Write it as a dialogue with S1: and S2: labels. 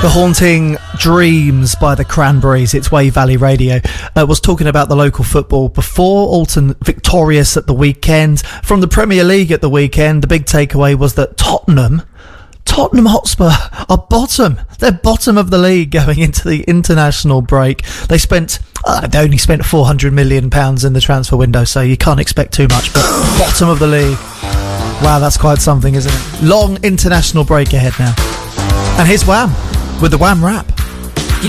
S1: The Haunting Dreams by the Cranberries. It's Wave Valley Radio. Was talking about the local football before. Alton victorious at the weekend. From the Premier League at the weekend, the big takeaway was that Tottenham Hotspur are bottom. They're bottom of the league going into the international break. They only spent £400 million in the transfer window, so you can't expect too much, but bottom of the league. Wow, that's quite something, isn't it? Long international break ahead now. And here's Wham! With the Wham Rap.